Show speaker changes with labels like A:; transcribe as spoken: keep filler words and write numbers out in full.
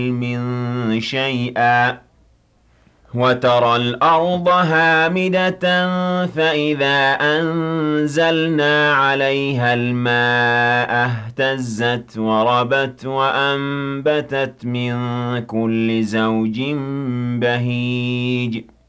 A: من شيئا وترى الأرض هامدة فإذا أنزلنا عليها الماء اهتزت وربت وأنبتت من كل زوج بهيج